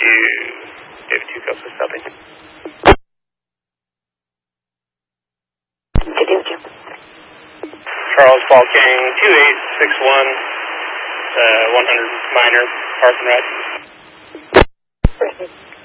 David 2 Coast is stopping. Charles Ball King 2861, 100 minor, park and ride.